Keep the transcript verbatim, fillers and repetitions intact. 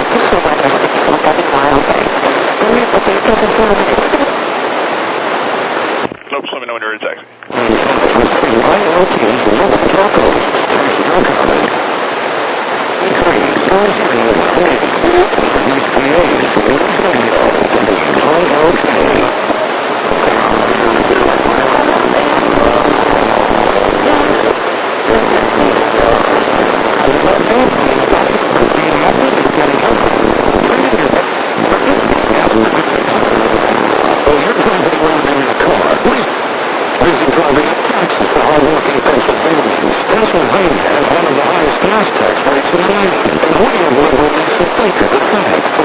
Nope, just let me know when you're in a taxi. Pennsylvania has one of the highest gas tax rates in the nation, and we are one of the least affected.